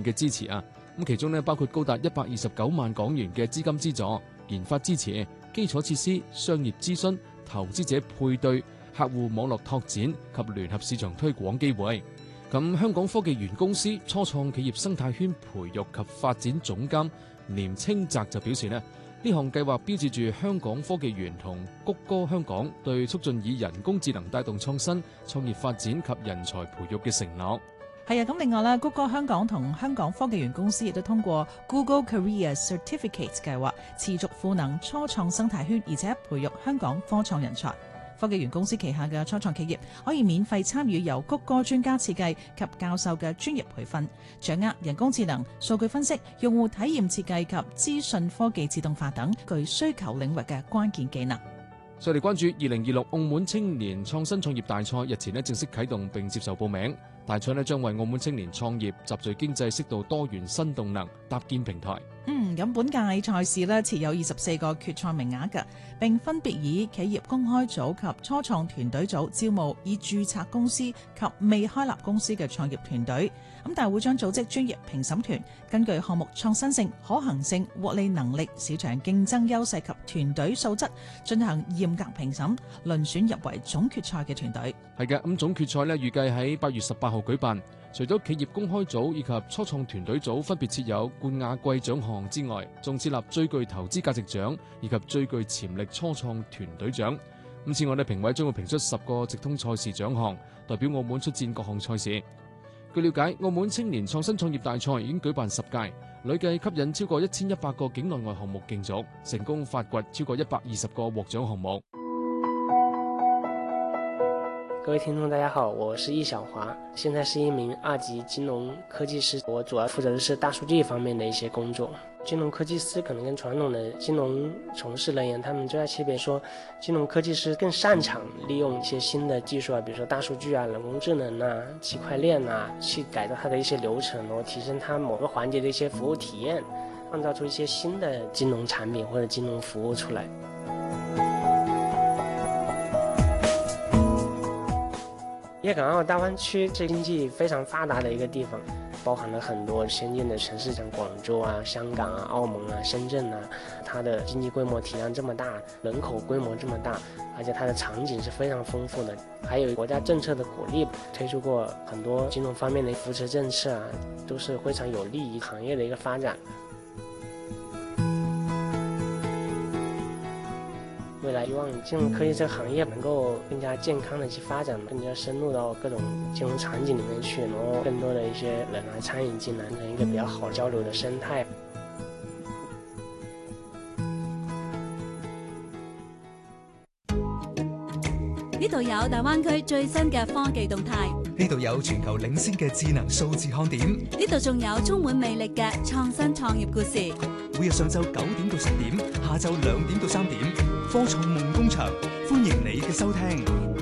嘅支持啊。咁其中呢，包括高達129萬港元嘅資金資助、研發支持、基礎設施、商業諮詢、投資者配對、客戶網絡拓展及聯合市場推廣機會。咁香港科技園公司初創企業生態圈培育及發展總監廉清澤就表示呢項計劃標誌住香港科技園同谷歌香港對促進以人工智能帶動創新、創業發展及人才培育嘅承諾。 係啊，咁另外咧，谷歌香港同香港科技園公司亦都通過 Google Career Certificates 計劃，持續賦能初創生態圈，而且培育香港科創人才。科技園公司旗下嘅初創企業可以免費參與由谷歌專家設計及教授嘅專業培訓，掌握人工智能、數據分析、用戶體驗設計及資訊科技自動化等具需求領域嘅關鍵技能。 再嚟關注2026澳門青年創新創業大賽日前正式啟動並接受報名，大賽將為澳門青年創業集聚經濟適度多元新動能搭建平台。 咁本屆賽事設有24個決賽名額嘅，並分別以企業公開組及初創團隊組招募以註冊公司及未開立公司嘅創業團隊。大會將組織專業評審團，根據項目創新性、可行性、獲利能力、市場競爭優勢及團隊素質進行嚴格評審，遴選入圍總決賽嘅團隊。 係嘅，咁總決賽預計喺8月18號舉辦。除咗企業公開組以及初創團隊組分別設有冠亞季獎項之外，仲設立最具投資價值獎以及最具潛力初創團隊獎。此外，評委將會評出10個直通賽事獎項，代表澳門出戰各項賽事。據了解，澳門青年創新創業大賽已經舉辦10屆，累計吸引超過1100個境內外項目競逐，成功發掘超過120個獲獎項目。 各位聽眾大家好，我是易小華，現在是一名2級金融科技師，我主要負責的是大數據方面的一些工作。金融科技師可能跟傳統的金融從事人員，他們最大區別說，金融科技師更擅長利用一些新的技術啊，比如說大數據啊、人工智能啊、區塊鏈啊，去改造它的一些流程，然後提升它某個環節的一些服務體驗，創造出一些新的金融產品或者金融服務出來。粵港澳大灣區是經濟非常發達的一個地方，包含了很多先進的城市，像廣州啊、香港啊、澳門啊、深圳啊，它的經濟規模體量這麼大，人口規模這麼大，而且它的場景是非常豐富的，還有國家政策的鼓勵，推出過很多金融方面的扶持政策啊，都是非常有利於行業的一個發展。未來希望金融科技這個行業能夠更加健康的去發展，更加深入到各種金融場景裏面去，然後更多的一些人來參與進來，成一個比較好交流的生態。 呢度有大灣區最新嘅科技動態， 呢度有全球領先嘅智能數字看點， 呢度仲有充滿魅力嘅創新創業故事。 每日上晝9點到10點，下晝2點到3點，科創夢工場，歡迎你嘅收聽。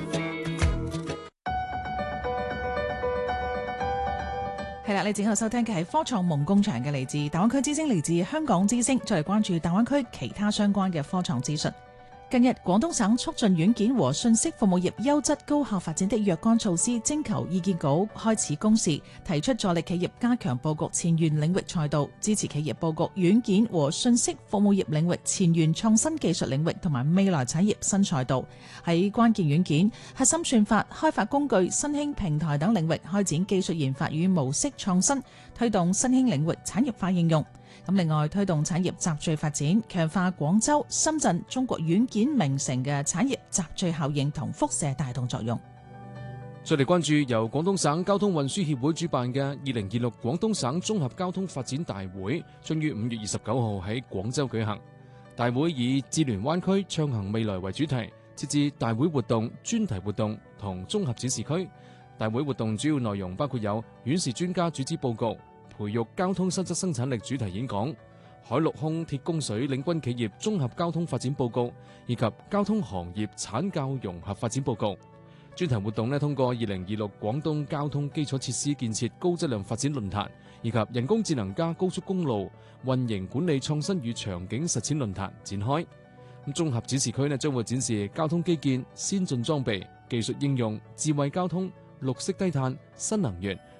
係啦，你正喺度收聽嘅係科創夢工場嘅嚟自大灣區之聲，嚟自香港之聲，再嚟關注大灣區其他相關嘅科創資訊。近日，廣東省促進軟件和信息服務業優質高效發展的若干措施徵求意見稿開始公示，提出助力企業加強佈局前沿領域賽道，支持企業佈局軟件和信息服務業領域前沿創新技術領域同埋未來產業新賽道，喺關鍵軟件、核心算法、開發工具、新興平台等領域開展技術研發與模式創新，推動新興領域產業化應用。另外，推動產業集聚發展，強化廣州、深圳中國軟件名城嘅產業集聚效應同輻射帶動作用。 再嚟關注由廣東省交通運輸協會主辦嘅2026廣東省綜合交通發展大會，將於5月29號喺廣州舉行。大會以智聯灣區暢行未來為主題，設置大會活動、專題活動同綜合展示區。大會活動主要內容包括有院士專家主旨報告、培育交通實質生產力主題演講、海陸空鐵供水領軍企業綜合交通發展報告，以及交通行業產教融合發展報告。專題活動通過2026廣東交通基礎設施建設高質量發展論壇，以及人工智能加高速公路運營管理創新與場景實踐論壇展開。綜合展示區將會展示交通基建、先進裝備、技術應用、智慧交通、綠色低碳、新能源、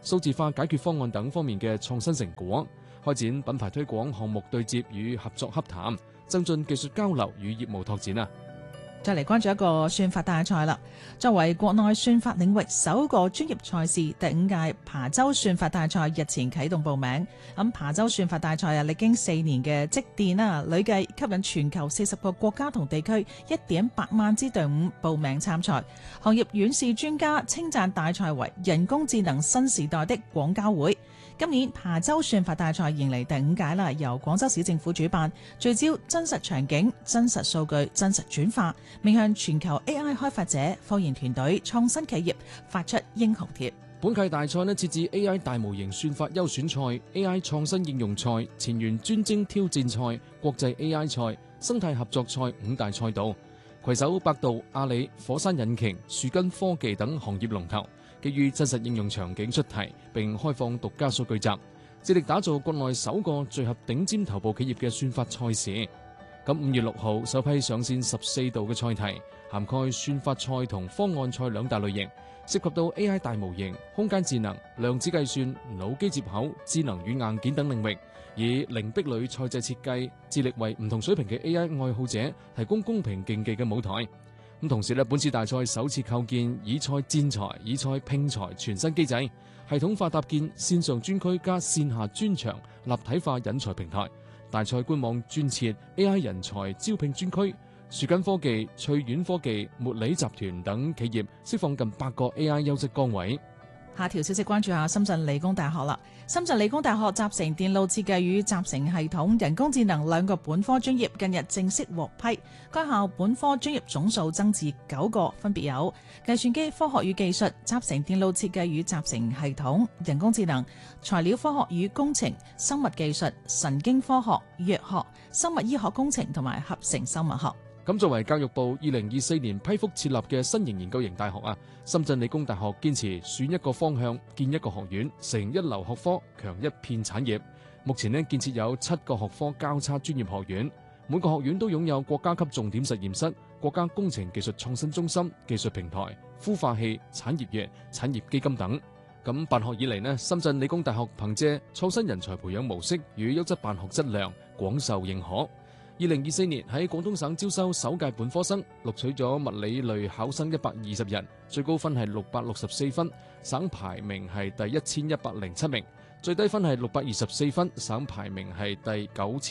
數字化解決方案等方面嘅創新成果，開展品牌推廣項目對接與合作洽談，增進技術交流與業務拓展啊！ 再嚟關注一個算法大賽啦。作為國內算法領域首個專業賽事，第5屆琶洲算法大賽日前啟動報名。咁琶洲算法大賽歷經4年嘅積澱啦，累計吸引全球40個國家同地區1.8萬支隊伍報名參賽。行業院士專家稱讚大賽為人工智能新時代的廣交會。今年琶洲算法大賽迎嚟第5屆啦，由廣州市政府主辦，聚焦真實場景、真實數據、真實轉化，面向全球 AI 開發者、科研團隊、創新企業發出英雄帖。 本屆大賽設置 AI 大模型算法優選賽、AI 創新應用賽、前沿專精挑戰賽、國際 AI 賽、生態合作賽5大賽道，攜手百度、阿里、火山引擎、樹根科技等行業龍頭，基於真實應用場景出題，並開放獨家數據集，致力打造國內首個聚合頂尖頭部企業嘅算法賽事。咁5月6號首批上線14道嘅賽題，涵蓋算法賽同方案賽2大類型，涉及到 AI 大模型、空間智能、量子計算、腦機接口、智能與硬件等領域，以零壁壘賽制設計，致力為唔同水平嘅 AI 愛好者提供公平競技嘅舞台。咁同時本次大賽首次構建以賽戰才、以賽拼才全新機制，系統化搭建線上專區加線下專場立體化引才平台。大賽官網專設 AI 人才招聘專區，樹根科技、翠苑科技、茉莉集團等企業釋放近8個 AI 優質崗位。 下條消息關注下深圳理工大學啦。深圳理工大學集成電路設計與集成系統、人工智能2個本科專業近日正式獲批，該校本科專業總數增至9個，分別有計算機科學與技術、集成電路設計與集成系統、人工智能、材料科學與工程、生物技術、神經科學、藥學、生物醫學工程同埋合成生物學。 咁作為教育部2024年批復設立嘅新型研究型大學啊，深圳理工大學堅持選一個方向、建一個學院，成一流學科、強一片產業。目前建設有7個學科交叉專業學院，每個學院都擁有國家級重點實驗室、國家工程技術創新中心、技術平台、孵化器、產業園、產業基金等。咁辦學以嚟深圳理工大學憑借創新人才培養模式與優質辦學質量廣受認可。2024年喺廣東省招收首屆本科生，錄取咗物理類考生120人，最高分係664分，省排名係第1107名；最低分係624分，省排名係第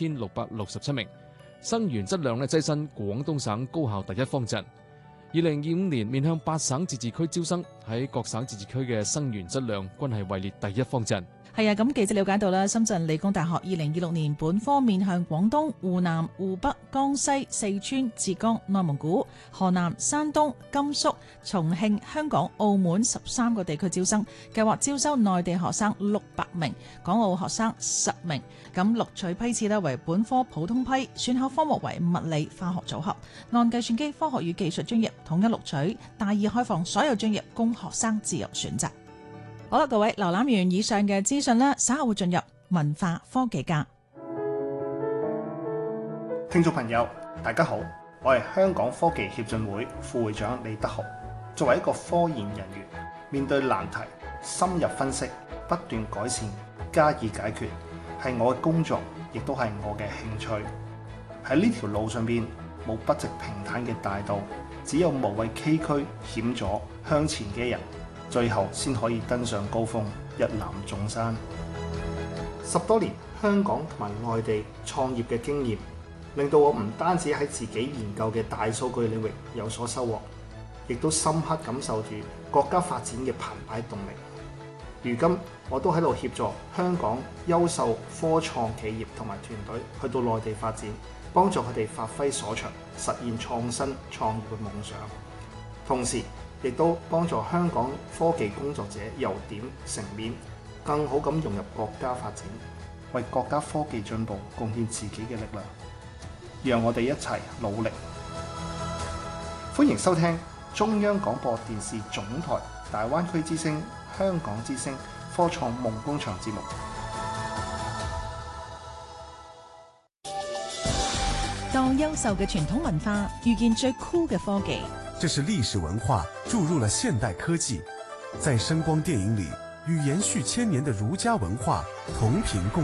9667名。生源質量躋身廣東省高校第一方陣。2025年面向8省自治區招生，喺各省自治區嘅生源質量均係位列第一方陣。 係啊，咁記者了解到啦，深圳理工大學2026年本科面向廣東、湖南、湖北、江西、四川、浙江、內蒙古、河南、山東、甘肅、重慶、香港、澳門13個地區招生，計劃招收內地學生600名，港澳學生10名。咁錄取批次呢為本科普通批，選考科目為物理化學組合，按計算機科學與技術專業統一錄取，大二開放所有專業供學生自由選擇。好啦，各位瀏覽完以上嘅資訊啦，稍後會進入文化科技家。 聽眾朋友，大家好，我係香港科技協進會副會長李德豪。作為一個科研人員，面對難題，深入分析，不斷改善，加以解決，係我嘅工作，亦都係我嘅興趣。喺呢條路上邊，冇筆直平坦嘅大道，只有無畏崎嶇險阻向前嘅人，最後先可以登上高峰，一覽眾山。10多年香港同埋外地創業嘅經驗，令到我唔單止喺自己研究嘅大數據領域有所收穫，亦都深刻感受住國家發展嘅澎湃動力。如今我都喺度協助香港優秀科創企業同埋團隊去到內地發展，幫助佢哋發揮所長，實現創新創業嘅夢想。同時亦都幫助香港科技工作者由點成面，更好咁融入國家發展，為國家科技進步貢獻自己嘅力量。讓我哋一齊努力。歡迎收聽中央廣播電視總台大灣區之聲、香港之聲科創夢工場節目。 當優秀嘅傳統文化遇見最酷嘅科技， 這是歷史文化注入了現代科技，在聲光電影裏与延续千年的儒家文化同频共